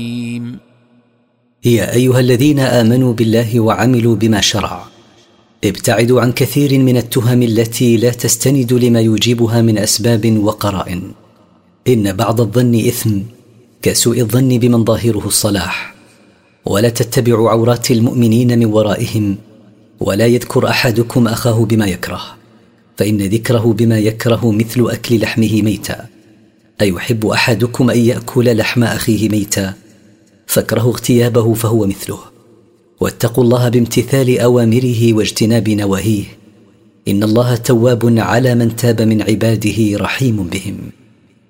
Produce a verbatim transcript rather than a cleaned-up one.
يا أيها الذين آمنوا بالله وعملوا بما شرع، ابتعدوا عن كثير من التهم التي لا تستند لما يوجبها من أسباب وقرائن. إن بعض الظن إثم كسوء الظن بمن ظاهره الصلاح. ولا تتبعوا عورات المؤمنين من ورائهم، ولا يذكر أحدكم أخاه بما يكره، فإن ذكره بما يكره مثل أكل لحمه ميتا. أيحب أحدكم أن يأكل لحم أخيه ميتا فاكره اغتيابه فهو مثله. واتقوا الله بامتثال أوامره واجتناب نواهيه، إن الله تواب على من تاب من عباده رحيم بهم.